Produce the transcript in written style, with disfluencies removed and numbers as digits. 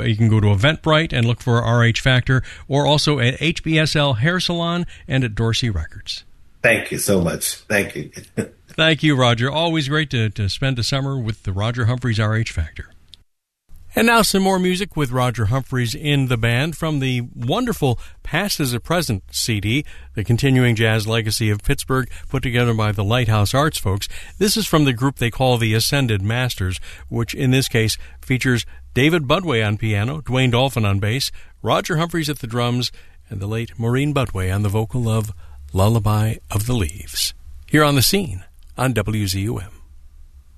you can go to Eventbrite and look for RH Factor, or also at HBSL Hair Salon and at Dorsey Records. Thank you so much. Thank you. Thank you, Roger. Always great to spend a summer with the Roger Humphreys RH Factor. And now some more music with Roger Humphreys in the band from the wonderful Past as a Present CD, the continuing jazz legacy of Pittsburgh, put together by the Lighthouse Arts folks. This is from the group they call the Ascended Masters, which in this case features David Budway on piano, Dwayne Dolphin on bass, Roger Humphreys at the drums, and the late Maureen Budway on the vocal of Lullaby of the Leaves. Here on The Scene on WZUM.